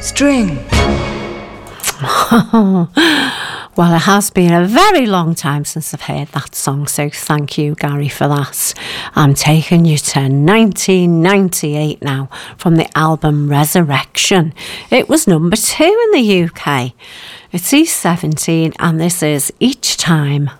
String. Well, it has been a very long time since I've heard that song, so thank you, Gary, for that. I'm taking you to 1998 now from the album Resurrection. It was number 2 in the UK. It's E17 and this is Each Time.